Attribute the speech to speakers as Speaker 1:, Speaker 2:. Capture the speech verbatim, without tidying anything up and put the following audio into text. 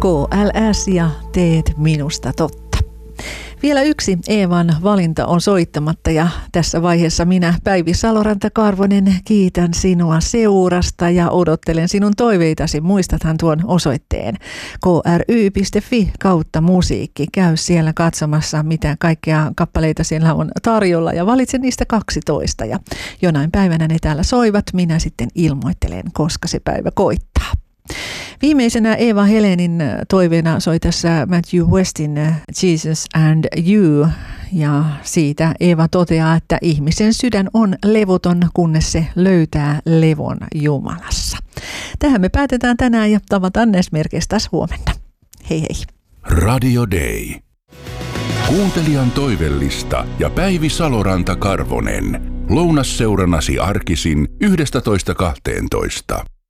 Speaker 1: K L S ja teet minusta totta. Vielä yksi Eevan valinta on soittamatta ja tässä vaiheessa minä, Päivi Saloranta-Karvonen, kiitän sinua seurasta ja odottelen sinun toiveitasi. Muistathan tuon osoitteen k r y piste f i kautta musiikki. Käy siellä katsomassa, mitä kaikkea kappaleita siellä on tarjolla ja valitse niistä kaksitoista. Ja jonain päivänä ne täällä soivat, minä sitten ilmoittelen, koska se päivä koittaa. Viimeisenä Eeva Helenin toiveena soi tässä Matthew Westin Jesus and You, ja siitä Eeva toteaa, että ihmisen sydän on levoton, kunnes se löytää levon Jumalassa. Tähän me päätetään tänään ja tavataan näissä merkeissä taas huomenna. Hei hei.
Speaker 2: Radio Day. Kuuntelijan toivellista ja Päivi Saloranta-Karvonen. Lounasseurannasi arkisin yhdestätoista kahteentoista.